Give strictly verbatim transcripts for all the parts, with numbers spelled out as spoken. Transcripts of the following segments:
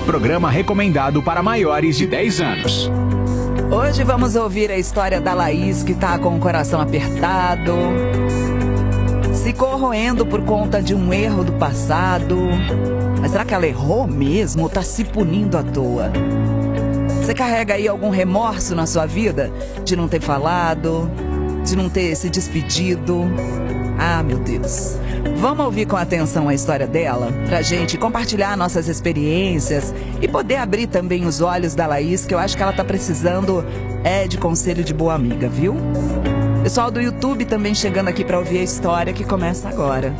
programa recomendado para maiores de dez anos. Hoje vamos ouvir a história da Laís, que tá com o coração apertado, se corroendo por conta de um erro do passado. Mas será que ela errou mesmo ou tá se punindo à toa? Você carrega aí algum remorso na sua vida? De não ter falado, de não ter se despedido? Ah, meu Deus. Vamos ouvir com atenção a história dela, pra gente compartilhar nossas experiências e poder abrir também os olhos da Laís, que eu acho que ela tá precisando é de conselho de boa amiga, viu? Pessoal do YouTube também chegando aqui pra ouvir a história que começa agora.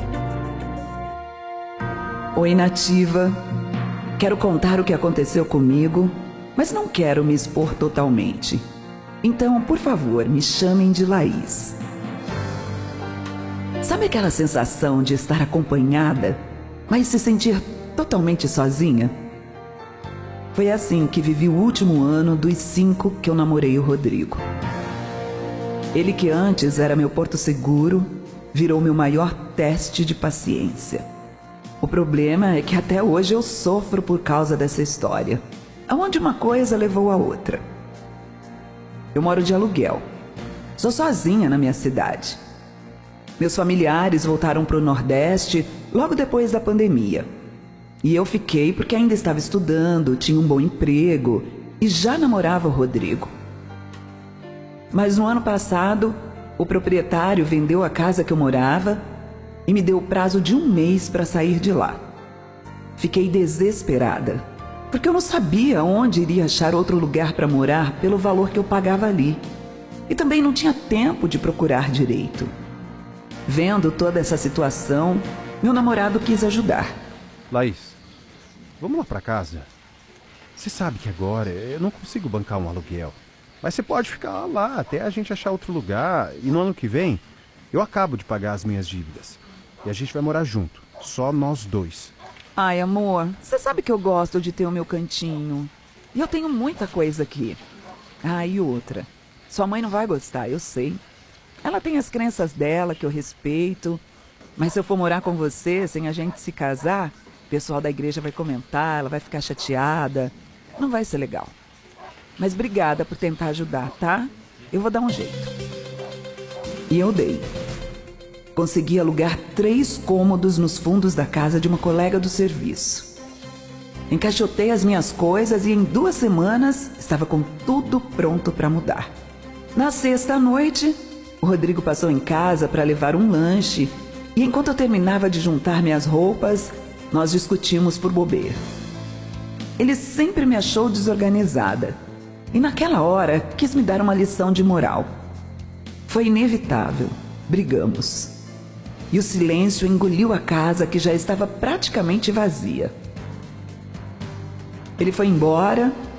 Oi, Nativa. Quero contar o que aconteceu comigo, mas não quero me expor totalmente. Então, por favor, me chamem de Laís. Sabe aquela sensação de estar acompanhada, mas se sentir totalmente sozinha? Foi assim que vivi o último ano dos cinco que eu namorei o Rodrigo. Ele, que antes era meu porto seguro, virou meu maior teste de paciência. O problema é que até hoje eu sofro por causa dessa história, aonde uma coisa levou a outra. Eu moro de aluguel. Sou sozinha na minha cidade. Meus familiares voltaram para o Nordeste logo depois da pandemia. E eu fiquei porque ainda estava estudando, tinha um bom emprego e já namorava o Rodrigo. Mas no ano passado, o proprietário vendeu a casa que eu morava e me deu o prazo de um mês para sair de lá. Fiquei desesperada, porque eu não sabia onde iria achar outro lugar para morar pelo valor que eu pagava ali. E também não tinha tempo de procurar direito. Vendo toda essa situação, meu namorado quis ajudar. Laís, vamos lá pra casa. Você sabe que agora eu não consigo bancar um aluguel. Mas você pode ficar lá até a gente achar outro lugar. E no ano que vem, eu acabo de pagar as minhas dívidas. E a gente vai morar junto, só nós dois. Ai, amor, você sabe que eu gosto de ter o meu cantinho. E eu tenho muita coisa aqui. Ah, e outra. Sua mãe não vai gostar, eu sei. Ela tem as crenças dela, que eu respeito. Mas se eu for morar com você, sem a gente se casar, o pessoal da igreja vai comentar, ela vai ficar chateada. Não vai ser legal. Mas obrigada por tentar ajudar, tá? Eu vou dar um jeito. E eu dei. Consegui alugar três cômodos nos fundos da casa de uma colega do serviço. Encaixotei as minhas coisas e em duas semanas estava com tudo pronto para mudar. Na sexta noite, o Rodrigo passou em casa para levar um lanche e enquanto eu terminava de juntar minhas roupas, nós discutimos por bobeira. Ele sempre me achou desorganizada e naquela hora quis me dar uma lição de moral. Foi inevitável, brigamos. E o silêncio engoliu a casa que já estava praticamente vazia. Ele foi embora